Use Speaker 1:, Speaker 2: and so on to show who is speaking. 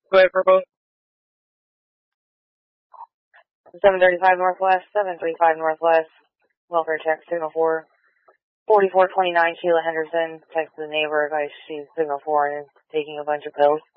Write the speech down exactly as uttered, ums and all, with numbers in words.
Speaker 1: Go ahead for both. seven thirty-five Northwest, seven thirty-five Northwest, welfare check, signal four, forty-four twenty-nine, Sheila Henderson, text the neighbor, guys, she's signal four and taking a bunch of pills.